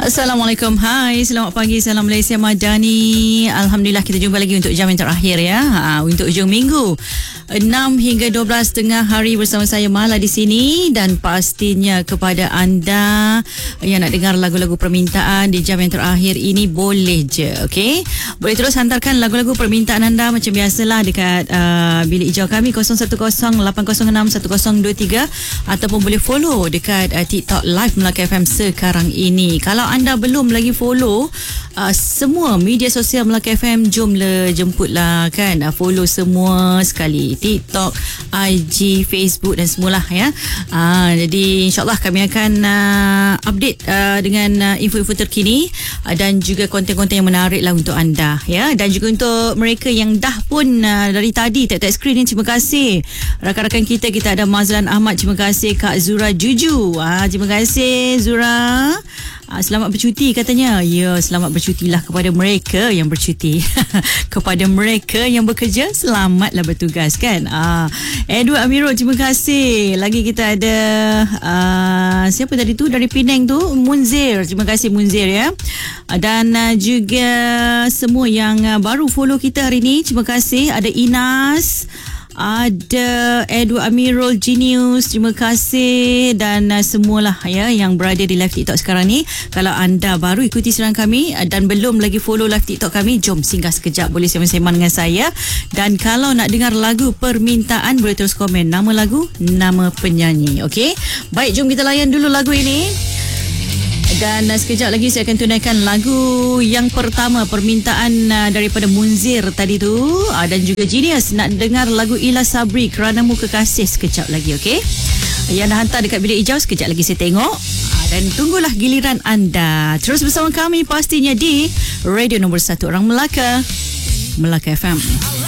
Assalamualaikum. Hai, selamat pagi. Salam Malaysia Madani. Alhamdulillah kita jumpa lagi untuk jam yang terakhir ya. Untuk hujung minggu 6 hingga 12 tengah hari bersama saya Mala di sini, dan pastinya kepada anda yang nak dengar lagu-lagu permintaan di jam yang terakhir ini boleh je, okey? Boleh terus hantarkan lagu-lagu permintaan anda macam biasalah dekat bilik hijau kami 0108061023 ataupun boleh follow dekat TikTok Live Melaka FM sekarang ini. Kalau anda belum lagi follow semua media sosial Melaka FM, jomlah jemputlah kan, follow semua sekali, TikTok, IG, Facebook dan semualah ya. Jadi insyaAllah kami akan update dengan info-info terkini dan juga konten-konten yang menarik lah untuk anda ya. Dan juga untuk mereka yang dah pun dari tadi tap screen ni, terima kasih rakan-rakan kita. Kita ada Mazlan Ahmad, terima kasih Kak Zura Juju, terima kasih Zura. Selamat bercuti katanya. Ya, selamat bercutilah kepada mereka yang bercuti. Kepada mereka yang bekerja, selamatlah bertugas kan. Edward Amirul, terima kasih. Lagi kita ada siapa tadi tu dari Penang tu, Munzir, terima kasih Munzir ya. Dan juga semua yang baru follow kita hari ni, terima kasih. Ada Inas, ada Edward Amirul, Genius, terima kasih, dan semualah ya yang berada di live TikTok sekarang ni. Kalau anda baru ikuti siaran kami dan belum lagi follow live TikTok kami, jom singgah sekejap, boleh sembang-sembang dengan saya. Dan kalau nak dengar lagu permintaan, boleh terus komen nama lagu, nama penyanyi. Okey, baik, jom kita layan dulu lagu ini. Dan sekejap lagi saya akan tunaikan lagu yang pertama, permintaan daripada Munzir tadi tu, dan juga Genius nak dengar lagu Ila Sabri, Keranamu Kekasih, sekejap lagi. Okey, yang dah hantar dekat bilik hijau, sekejap lagi saya tengok, dan tunggulah giliran anda. Terus bersama kami pastinya di radio nombor 1 orang Melaka, Melaka FM.